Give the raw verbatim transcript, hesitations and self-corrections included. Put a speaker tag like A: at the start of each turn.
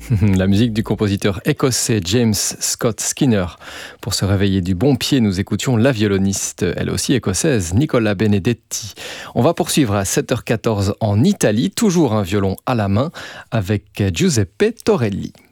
A: La musique du compositeur écossais James Scott Skinner. Pour se réveiller du bon pied, nous écoutions la violoniste, elle aussi écossaise, Nicola Benedetti. On va poursuivre à sept heures quatorze en Italie, toujours un violon à la main, avec Giuseppe Torelli.